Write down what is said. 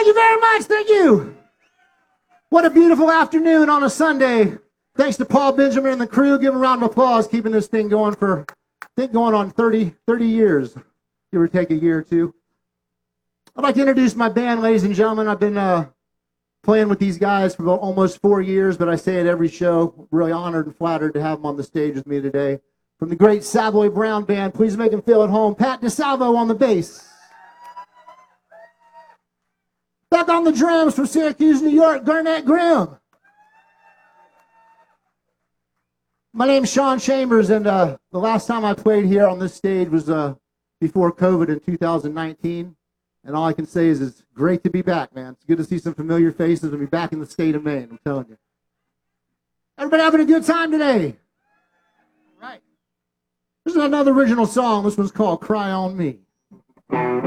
Thank you very much. Thank you. What a beautiful afternoon on a Sunday. Thanks to Paul Benjamin and the crew. Give them a round of applause, keeping this thing going for, I think, going on 30 years. Give or take a year or two. I'd like to introduce my band, ladies and gentlemen. I've been playing with these guys for almost 4 years, but I say it every show. Really honored and flattered to have them on the stage with me today. From the great Savoy Brown Band, please make them feel at home. Pat DeSalvo on the bass. Back on the drums from Syracuse, New York, Garnett Grimm. My name's Sean Chambers, and the last time I played here on this stage was before COVID in 2019. And all I can say is it's great to be back, man. It's good to see some familiar faces and be back in the state of Maine, I'm telling you. Everybody having a good time today? Right. This is another original song. This one's called Cry on Me.